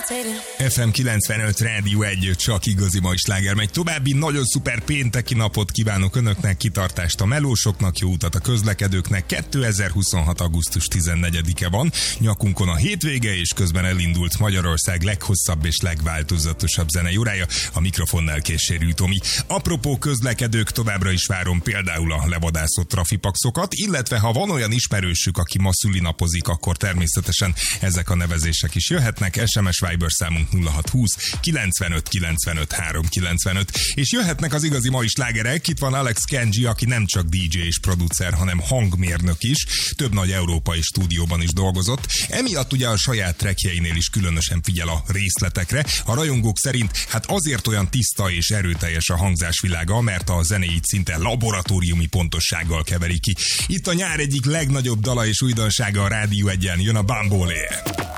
FM 95 Rádió 1, csak igazi mai sláger megy. További nagyon szuper pénteki napot kívánok önöknek, kitartást a melósoknak, jó utat a közlekedőknek. 2026. augusztus 14-e van, nyakunkon a hétvége, és közben elindult Magyarország leghosszabb és legváltozatosabb zenei órája. A mikrofonnál Késsérű Tomi. Apropó közlekedők, továbbra is várom például a levadászott trafipaxokat, illetve ha van olyan ismerősük, aki ma szülinapozik, akkor természetesen ezek a nevezések is jöhetnek. SMS Viber számunk 0620 95 95 395, és jöhetnek az igazi mai slágerek. Itt van Alex Kenji, aki nem csak DJ és producer, hanem hangmérnök is, több nagy európai stúdióban is dolgozott. Emiatt ugye a saját trackjeinél is különösen figyel a részletekre. A rajongók szerint hát azért olyan tiszta és erőteljes a hangzásvilága, mert a zenéit szinte laboratóriumi pontossággal keveri ki. Itt a nyár egyik legnagyobb dala és újdonsága a Rádió 1-en, jön a Bambolé.